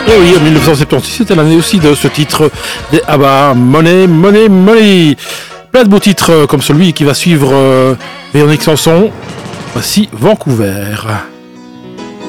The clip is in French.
Et oui, en 1976, c'était l'année aussi de ce titre des ABBA, Money, Money, Money. Plein de beaux titres comme celui qui va suivre Véronique Sanson. Voici Vancouver.